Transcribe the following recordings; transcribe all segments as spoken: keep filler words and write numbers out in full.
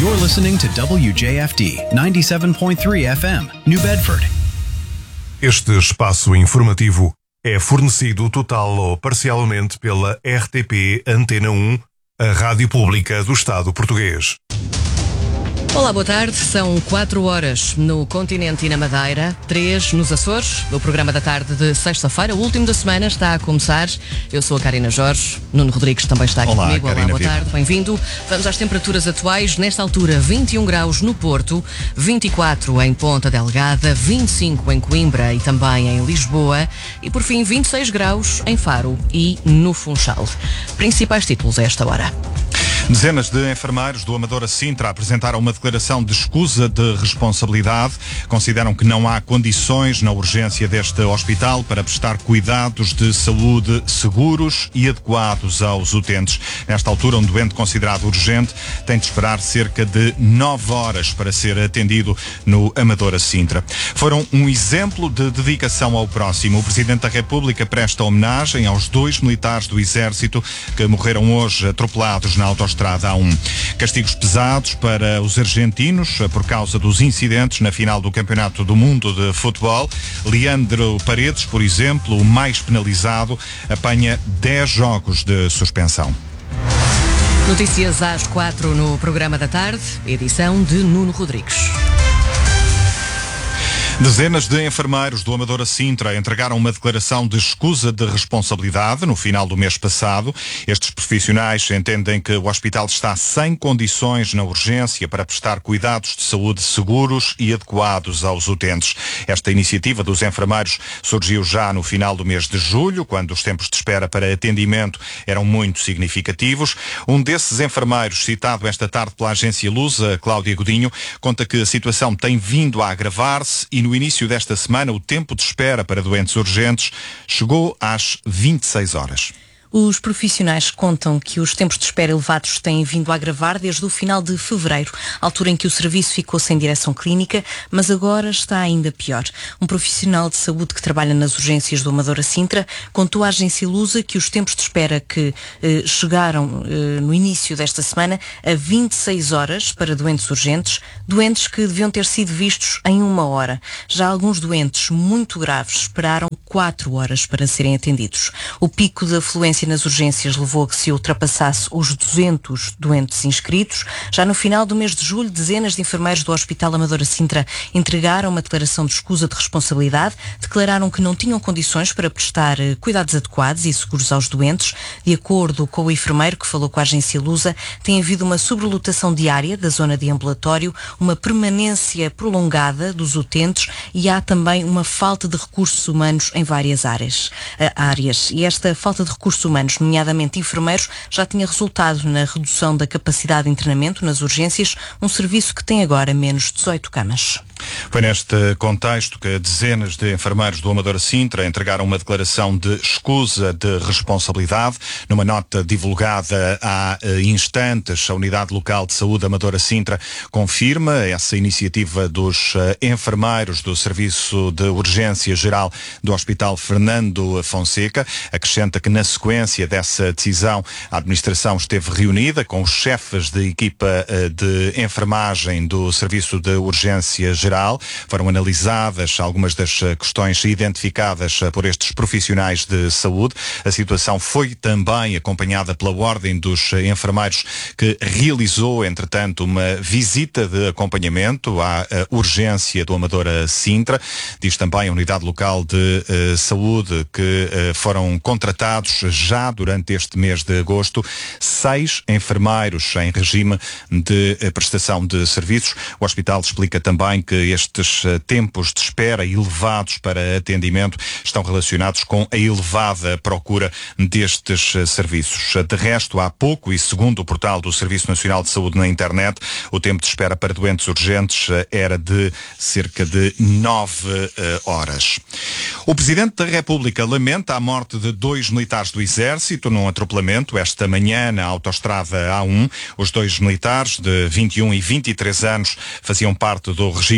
You're listening to W J F D ninety-seven point three F M, New Bedford. Este espaço informativo é fornecido total ou parcialmente pela R T P Antena um, a Rádio Pública do Estado Português. Olá, boa tarde. São quatro horas no continente e na Madeira, três nos Açores. O programa da tarde de sexta-feira, o último da semana, está a começar. Eu sou a Karina Jorge, Nuno Rodrigues também está aqui Olá, comigo. Karina, Olá, boa viva. tarde, bem-vindo. Vamos às temperaturas atuais. Nesta altura, vinte e um graus no Porto, vinte e quatro em Ponta Delgada, vinte e cinco em Coimbra e também em Lisboa e, por fim, vinte e seis graus em Faro e no Funchal. Principais títulos a esta hora. Dezenas de enfermeiros do Amadora Sintra apresentaram uma declaração de escusa de responsabilidade. Consideram que não há condições na urgência deste hospital para prestar cuidados de saúde seguros e adequados aos utentes. Nesta altura, um doente considerado urgente tem de esperar cerca de nove horas para ser atendido no Amadora Sintra. Foram um exemplo de dedicação ao próximo. O Presidente da República presta homenagem aos dois militares do Exército que morreram hoje atropelados na autoestrada A um. Castigos pesados para os argentinos por causa dos incidentes na final do Campeonato do Mundo de Futebol. Leandro Paredes, por exemplo, o mais penalizado, apanha dez jogos de suspensão. Notícias às quatro no programa da tarde, edição de Nuno Rodrigues. Dezenas de enfermeiros do Amadora Sintra entregaram uma declaração de escusa de responsabilidade no final do mês passado. Estes profissionais entendem que o hospital está sem condições na urgência para prestar cuidados de saúde seguros e adequados aos utentes. Esta iniciativa dos enfermeiros surgiu já no final do mês de julho, quando os tempos de espera para atendimento eram muito significativos. Um desses enfermeiros, citado esta tarde pela agência Lusa, Cláudia Godinho, conta que a situação tem vindo a agravar-se e no início desta semana o tempo de espera para doentes urgentes chegou às vinte e seis horas. Os profissionais contam que os tempos de espera elevados têm vindo a agravar desde o final de fevereiro, altura em que o serviço ficou sem direção clínica, mas agora está ainda pior. Um profissional de saúde que trabalha nas urgências do Amadora Sintra contou à agência Lusa que os tempos de espera que eh, chegaram eh, no início desta semana a vinte e seis horas para doentes urgentes, doentes que deviam ter sido vistos em uma hora. Já alguns doentes muito graves esperaram quatro horas para serem atendidos. O pico de afluência nas urgências levou a que se ultrapassasse os duzentos doentes inscritos. Já no final do mês de julho, dezenas de enfermeiros do Hospital Amadora Sintra entregaram uma declaração de escusa de responsabilidade, declararam que não tinham condições para prestar eh, cuidados adequados e seguros aos doentes. De acordo com o enfermeiro que falou com a agência Lusa, tem havido uma sobrelotação diária da zona de ambulatório, uma permanência prolongada dos utentes e há também uma falta de recursos humanos em várias áreas. Uh, áreas. E esta falta de recursos humanos, nomeadamente enfermeiros, já tinha resultado na redução da capacidade de internamento nas urgências, um serviço que tem agora menos dezoito camas. Foi neste contexto que dezenas de enfermeiros do Amadora Sintra entregaram uma declaração de escusa de responsabilidade. Numa nota divulgada há instantes, a Unidade Local de Saúde Amadora Sintra confirma essa iniciativa dos enfermeiros do Serviço de Urgência Geral do Hospital Fernando Fonseca. Acrescenta que na sequência dessa decisão a administração esteve reunida com os chefes de equipa de enfermagem do Serviço de Urgência Geral. Foram analisadas algumas das questões identificadas por estes profissionais de saúde. A situação foi também acompanhada pela Ordem dos Enfermeiros, que realizou, entretanto, uma visita de acompanhamento à urgência do Amadora Sintra. Diz também a Unidade Local de uh, Saúde que uh, foram contratados já durante este mês de agosto seis enfermeiros em regime de uh, prestação de serviços. O hospital explica também que estes uh, tempos de espera elevados para atendimento estão relacionados com a elevada procura destes uh, serviços. De resto, há pouco, e segundo o portal do Serviço Nacional de Saúde na internet, o tempo de espera para doentes urgentes uh, era de cerca de nove uh, horas. O Presidente da República lamenta a morte de dois militares do Exército num atropelamento esta manhã na autoestrada A um. Os dois militares, de vinte e um e vinte e três anos, faziam parte do regime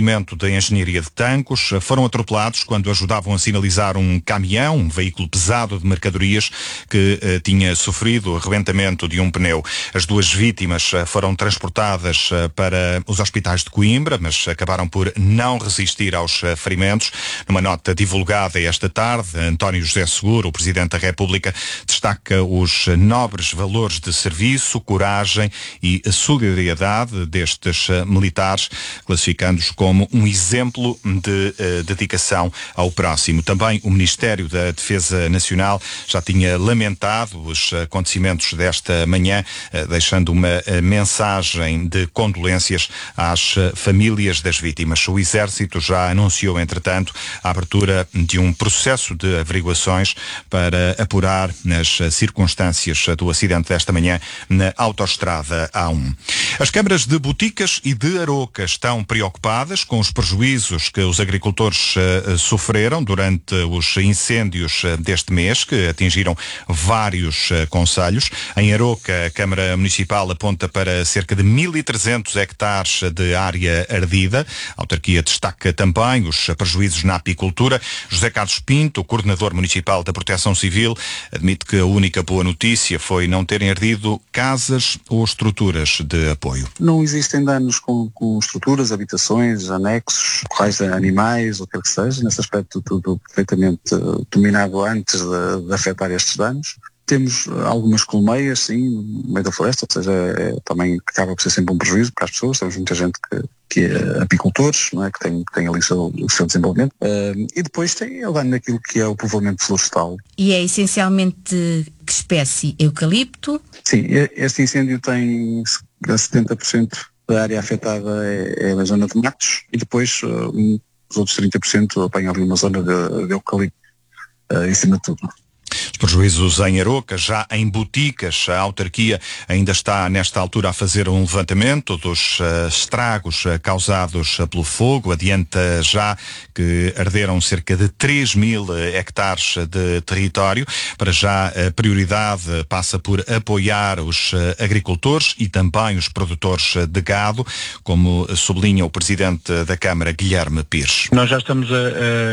estabelecimento de engenharia de Tancos. Foram atropelados quando ajudavam a sinalizar um caminhão, um veículo pesado de mercadorias que uh, tinha sofrido o arrebentamento de um pneu. As duas vítimas uh, foram transportadas uh, para os hospitais de Coimbra, mas acabaram por não resistir aos uh, ferimentos. Numa nota divulgada esta tarde, António José Seguro, o Presidente da República, destaca os nobres valores de serviço, coragem e solidariedade destes uh, militares, classificando-os como um exemplo de uh, dedicação ao próximo. Também o Ministério da Defesa Nacional já tinha lamentado os acontecimentos desta manhã, uh, deixando uma uh, mensagem de condolências às uh, famílias das vítimas. O Exército já anunciou, entretanto, a abertura de um processo de averiguações para apurar as uh, circunstâncias do acidente desta manhã na autoestrada A um. As câmaras de Boticas e de Aroca estão preocupadas com os prejuízos que os agricultores uh, sofreram durante os incêndios uh, deste mês, que atingiram vários uh, concelhos. Em Aroca, a Câmara Municipal aponta para cerca de mil e trezentos hectares de área ardida. A autarquia destaca também os prejuízos na apicultura. José Carlos Pinto, o coordenador municipal da Proteção Civil, admite que a única boa notícia foi não terem ardido casas ou estruturas de apoio. Não existem danos com, com estruturas, habitações, anexos, corrais de animais, ou o que quer que seja. Nesse aspecto, tudo perfeitamente uh, dominado antes de, de afetar estes danos. Temos algumas colmeias, sim, no meio da floresta, ou seja, é, também acaba por ser sempre um prejuízo para as pessoas. Temos muita gente que, que é apicultores, não é? que, tem, que tem ali o seu, o seu desenvolvimento. Uh, e depois tem o dano naquilo que é o povoamento florestal. E é essencialmente de que espécie? Eucalipto? Sim, este incêndio tem setenta por cento da área afetada é, é a zona de matos, e depois uh, os outros trinta por cento apanham ali uma zona de, de eucalipto uh, em cima de tudo. Os prejuízos em Aroca, já em Boticas, a autarquia ainda está nesta altura a fazer um levantamento dos uh, estragos uh, causados uh, pelo fogo. Adianta já que arderam cerca de três mil hectares de território. Para já a prioridade passa por apoiar os uh, agricultores e também os produtores de gado, como sublinha o Presidente da Câmara, Guilherme Pires. Nós já estamos a,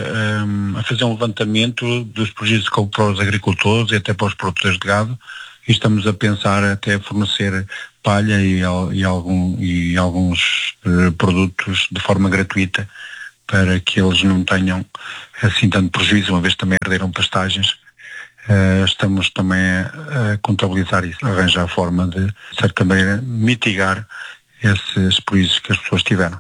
a, a fazer um levantamento dos prejuízos que para os agricultores e até para os produtores de gado, e estamos a pensar até fornecer palha e, e, algum, e alguns uh, produtos de forma gratuita para que eles não tenham assim tanto prejuízo, uma vez também herderam pastagens. Uh, estamos também a, a contabilizar isso, arranjar a forma de, de certa maneira, mitigar esses prejuízos que as pessoas tiveram.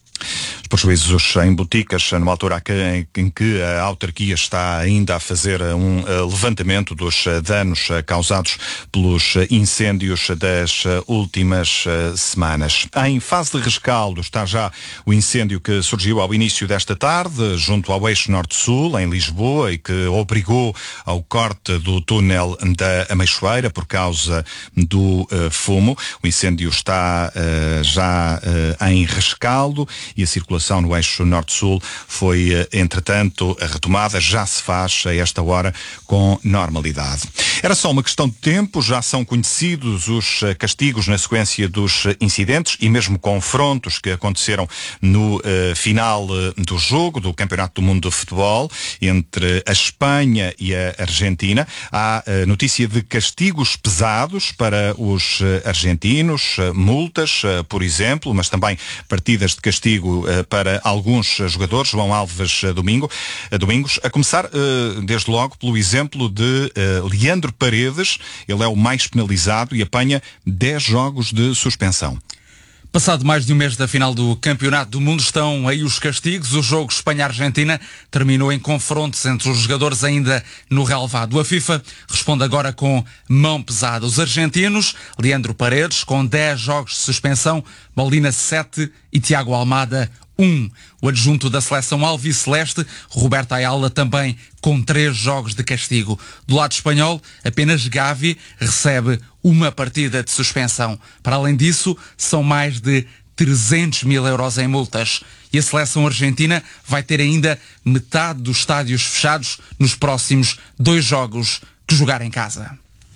Os prejuízos em Boticas, numa altura em que a autarquia está ainda a fazer um levantamento dos danos causados pelos incêndios das últimas semanas. Em fase de rescaldo está já o incêndio que surgiu ao início desta tarde, junto ao eixo norte-sul, em Lisboa, e que obrigou ao corte do túnel da Ameixoeira por causa do uh, fumo. O incêndio está uh, já uh, em rescaldo e a circulação no eixo norte-sul foi, entretanto, retomada, já se faz a esta hora com normalidade. Era só uma questão de tempo, já são conhecidos os castigos na sequência dos incidentes e mesmo confrontos que aconteceram no uh, final do jogo do Campeonato do Mundo de Futebol entre a Espanha e a Argentina. Há uh, notícia de castigos pesados para os uh, argentinos, uh, multas, uh, por exemplo, mas também partidas de castigo uh, para alguns jogadores. João Alves uh, domingo, uh, Domingos, a começar uh, desde logo pelo exemplo de uh, Leandro Paredes. Ele é o mais penalizado e apanha dez jogos de suspensão. Passado mais de um mês da final do Campeonato do Mundo, estão aí os castigos. O jogo Espanha-Argentina terminou em confrontos entre os jogadores ainda no relvado. A FIFA responde agora com mão pesada. Os argentinos, Leandro Paredes, com dez jogos de suspensão, Molina sete e Tiago Almada um. O adjunto da seleção alviceleste, Roberto Ayala, também com três jogos de castigo. Do lado espanhol, apenas Gavi recebe uma partida de suspensão. Para além disso, são mais de trezentos mil euros em multas. E a seleção argentina vai ter ainda metade dos estádios fechados nos próximos dois jogos que jogar em casa.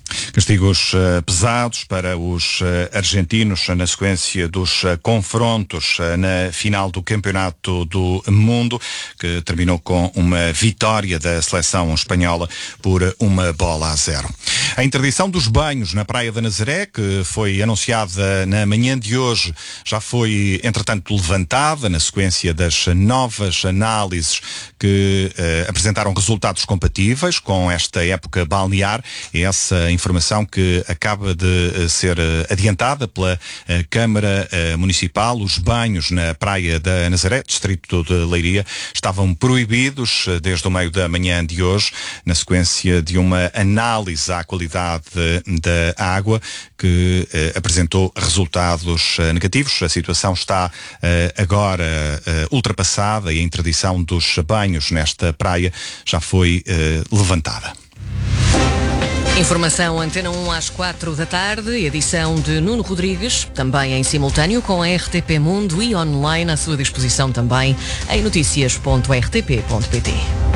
Castigos uh, pesados para os uh, argentinos na sequência dos uh, confrontos uh, na final do Campeonato do Mundo, que terminou com uma vitória da seleção espanhola por uma bola a zero. A interdição dos banhos na Praia da Nazaré, que foi anunciada na manhã de hoje, já foi, entretanto, levantada na sequência das novas análises que uh, apresentaram resultados compatíveis com esta época balnear. Essa informação que acaba de ser adiantada pela Câmara Municipal. Os banhos na Praia da Nazaré, distrito de Leiria, estavam proibidos desde o meio da manhã de hoje, na sequência de uma análise à qualidade da água que eh, apresentou resultados eh, negativos. A situação está eh, agora eh, ultrapassada e a interdição dos banhos nesta praia já foi eh, levantada. Informação Antena um às quatro da tarde, edição de Nuno Rodrigues, também em simultâneo com a R T P Mundo e online à sua disposição também em noticias ponto r t p ponto p t.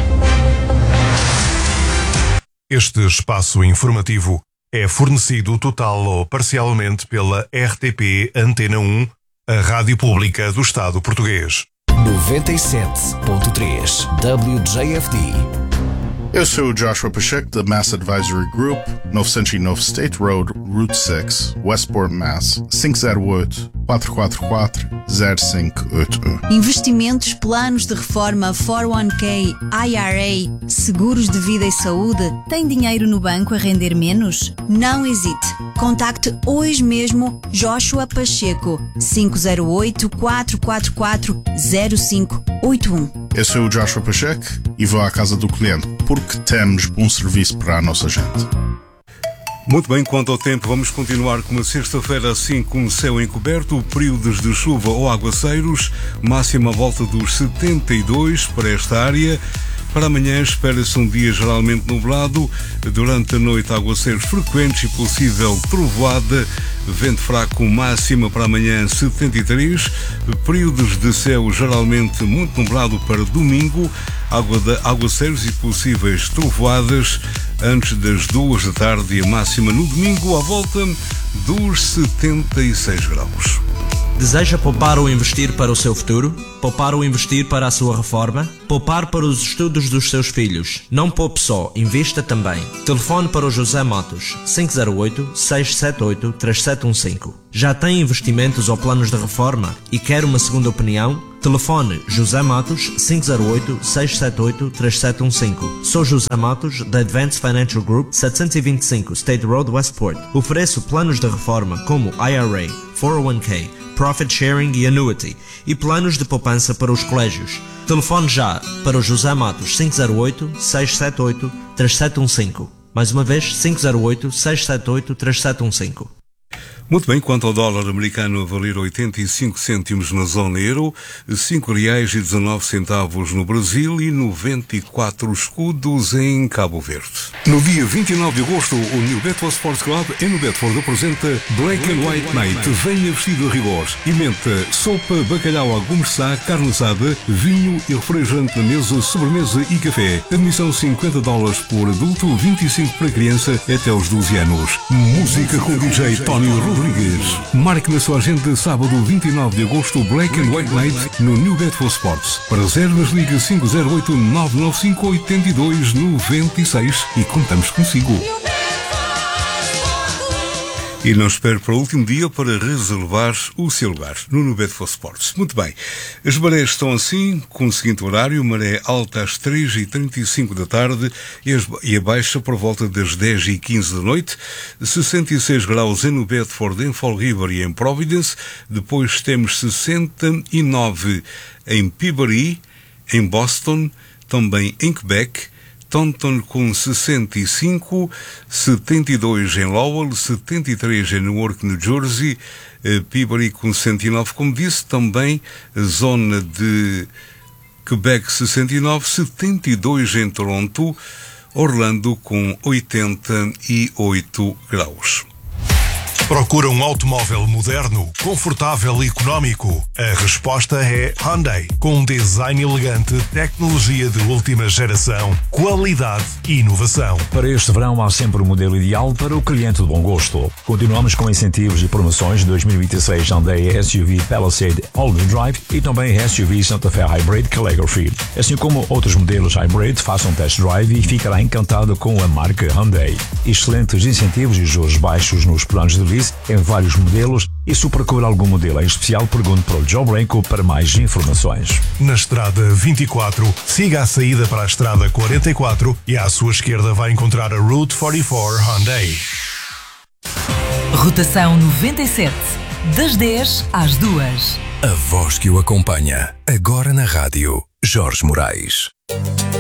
Este espaço informativo é fornecido total ou parcialmente pela R T P Antena um, a rádio pública do Estado português. noventa e sete ponto três W J F D. Eu sou o Joshua Pacheco da Mass Advisory Group, novecentos e nove State Road, Route seis, Westport, Mass. cinco zero oito, quatro quatro quatro, zero cinco oito um. Investimentos, planos de reforma, quatro um K, I R A, seguros de vida e saúde. Tem dinheiro no banco a render menos? Não hesite. Contacte hoje mesmo Joshua Pacheco, cinco zero oito, quatro quatro quatro, zero cinco oito um. Eu sou o Joshua Pacheco e vou à casa do cliente, porque temos bom serviço para a nossa gente. Muito bem, quanto ao tempo, vamos continuar com uma sexta-feira assim com o céu encoberto, períodos de chuva ou aguaceiros, máxima à volta dos setenta e dois para esta área. Para amanhã espera-se um dia geralmente nublado, durante a noite aguaceiros frequentes e possível trovoada, vento fraco máxima para amanhã setenta e três, períodos de céu geralmente muito nublado para domingo, água de aguaceiros e possíveis trovoadas antes das duas da tarde e a máxima no domingo à volta dos setenta e seis graus. Deseja poupar ou investir para o seu futuro? Poupar ou investir para a sua reforma? Poupar para os estudos dos seus filhos? Não poupe só, invista também. Telefone para o José Matos, cinco zero oito, seis sete oito, três sete um cinco. Já tem investimentos ou planos de reforma e quer uma segunda opinião? Telefone José Matos, cinco zero oito, seis sete oito, três sete um cinco. Sou José Matos, da Advanced Financial Group, setecentos e vinte e cinco State Road, Westport. Ofereço planos de reforma como I R A, quatro um K, Profit Sharing e Annuity e planos de poupança para os colégios. Telefone já para o José Matos, cinco zero oito, seis sete oito, três sete um cinco. Mais uma vez, cinco zero oito, seis sete oito, três sete um cinco. Muito bem, quanto ao dólar americano a valer oitenta e cinco cêntimos na zona euro, cinco reais e dezanove centavos no Brasil e noventa e quatro escudos em Cabo Verde. No dia vinte e nove de agosto, o New Bedford Sports Club em New Bedford apresenta Black and White Night. Venha vestido a rigor e menta sopa, bacalhau à gourmet, carne assada, vinho e refrigerante na mesa, sobremesa e café. Admissão cinquenta dólares por adulto, vinte e cinco para criança até aos doze anos. Música com D J Tony Rodrigues. Marque na sua agenda sábado vinte e nove de agosto Black and White Night no New Bedford Sports. Para reservas ligue cinco zero oito, nove nove cinco, oito dois nove seis e contamos consigo. E não espere para o último dia para reservar o seu lugar no New Bedford Sports. Muito bem. As marés estão assim, com o seguinte horário: maré alta às três e trinta e cinco da tarde e, as, e a baixa por volta das dez e quinze da noite. sessenta e seis graus em New Bedford, em Fall River e em Providence. Depois temos sessenta e nove em Peabody, em Boston, também em Quebec, Taunton com sessenta e cinco, setenta e dois em Lowell, setenta e três em Newark, New Jersey, Peabody com sessenta e nove, como disse, também a zona de Quebec sessenta e nove, setenta e dois em Toronto, Orlando com oitenta e oito graus. Procura um automóvel moderno, confortável e económico? A resposta é Hyundai, com um design elegante, tecnologia de última geração, qualidade e inovação. Para este verão há sempre o modelo ideal para o cliente de bom gosto. Continuamos com incentivos e promoções dois mil e vinte e seis Hyundai S U V Palisade All-Wheel Drive e também S U V Santa Fe Hybrid Calligraphy. Assim como outros modelos Hybrid, faça um test drive e ficará encantado com a marca Hyundai. Excelentes incentivos e juros baixos nos planos de lease em vários modelos, e se procura algum modelo em especial, pergunte para o Joe Branco para mais informações. Na estrada vinte e quatro, siga a saída para a estrada quarenta e quatro e à sua esquerda vai encontrar a Route quarenta e quatro Hyundai. Rotação noventa e sete, das dez às duas. A voz que o acompanha, agora na rádio, Jorge Moraes.